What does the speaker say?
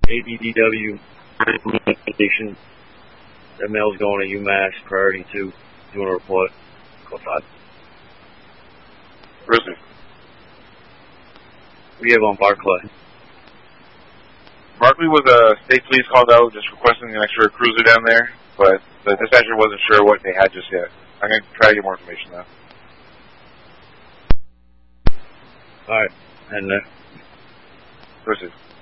ABDW station. That mail's going to UMass Priority 2. Doing a report. Call 5. Grizzly. We have on Barclay. Barclay was a state police called out just requesting an extra cruiser down there, but the dispatcher wasn't sure what they had just yet. I'm going to try to get more information now. Alright, and Grizzly.